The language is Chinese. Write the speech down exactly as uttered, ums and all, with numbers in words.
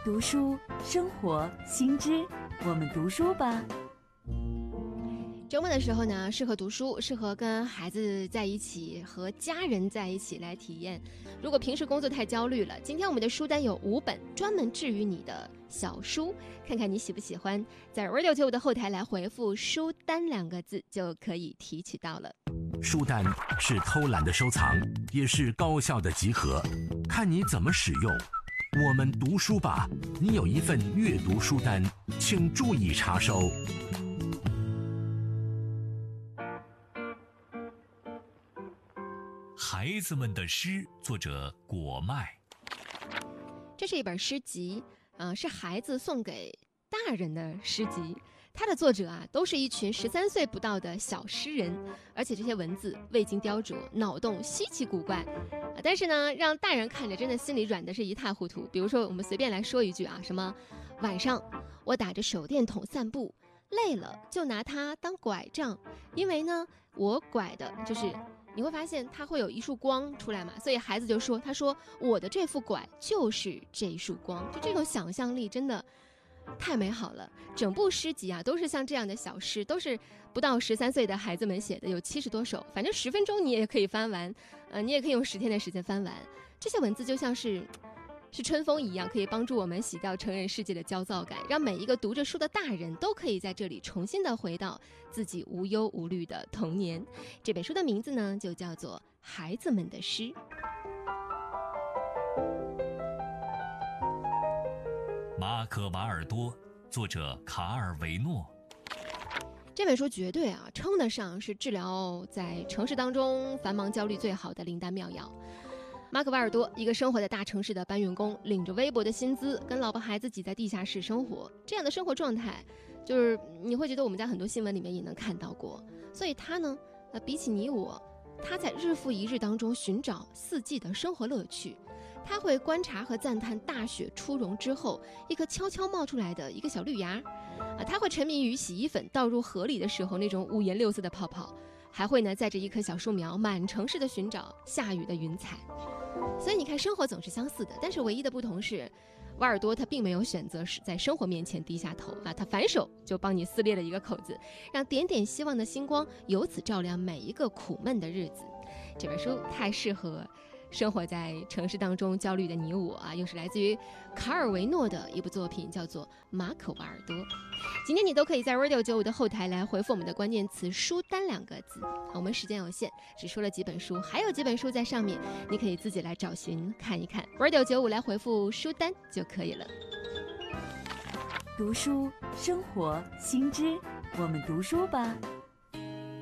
读书生活新知，我们读书吧。 周末的时候呢，适合读书，适合跟孩子在一起，和家人在一起来体验。如果平时工作太焦虑了，今天我们的书单有五本专门治愈你的小书，看看你喜不喜欢。在 Radio 九五的后台来回复书单两个字就可以提取到了。 书单是偷懒的收藏，也是高效的集合，看你怎么使用。我们读书吧，你有一份阅读书单，请注意查收。 孩子们的诗，作者果麦。 这是一本诗集，呃，是孩子送给大人的诗集。它的作者啊，都是一群十三岁不到的小诗人，而且这些文字未经雕琢，脑洞稀奇古怪，啊、但是呢，让大人看着真的心里软的是一塌糊涂。比如说，我们随便来说一句啊，什么晚上我打着手电筒散步，累了就拿它当拐杖，因为呢，我拐的就是。你会发现它会有一束光出来嘛，所以孩子就说，他说我的这副拐就是这一束光，就这种想象力真的太美好了。整部诗集啊都是像这样的小诗，都是不到十三岁的孩子们写的，有七十多首，反正十分钟你也可以翻完，呃，你也可以用十天的时间翻完。这些文字就像是是春风一样，可以帮助我们洗掉成人世界的焦躁感，让每一个读着书的大人都可以在这里重新的回到自己无忧无虑的童年。这本书的名字呢，就叫做《孩子们的诗》。 马可·瓦尔多，作者卡尔维诺。 这本书绝对啊，称得上是治疗在城市当中繁忙焦虑最好的灵丹妙药。马可·瓦尔多，一个生活在大城市的搬运工，领着微薄的薪资，跟老婆孩子挤在地下室生活。这样的生活状态，就是你会觉得我们在很多新闻里面也能看到过。所以他呢，呃，比起你我，他在日复一日当中寻找四季的生活乐趣。他会观察和赞叹大雪初融之后一颗悄悄冒出来的一个小绿芽，啊，他会沉迷于洗衣粉倒入河里的时候那种五颜六色的泡泡，还会呢载着一棵小树苗满城市的寻找下雨的云彩。所以你看，生活总是相似的，但是唯一的不同是，瓦尔多他并没有选择在生活面前低下头啊，他反手就帮你撕裂了一个口子，让点点希望的星光由此照亮每一个苦闷的日子。这本书太适合生活在城市当中焦虑的你我啊，又是来自于卡尔维诺的一部作品，叫做《马可·瓦尔多》。今天你都可以在 Radio 九五的后台来回复我们的关键词书单两个字，我们时间有限，只说了几本书，还有几本书在上面，你可以自己来找寻看一看。 Radio 九五来回复书单就可以了。 读书生活新知，我们读书吧。